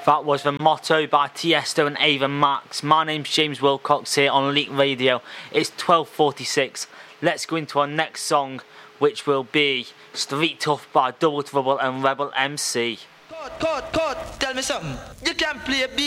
That was The Motto by Tiesto and Ava Max. My name's James Wilcox here on Leak Radio. It's 12:46. Let's go into our next song, which will be Street Tough by Double Trouble and Rebel MC. Cut, tell me something. You can't play a beat.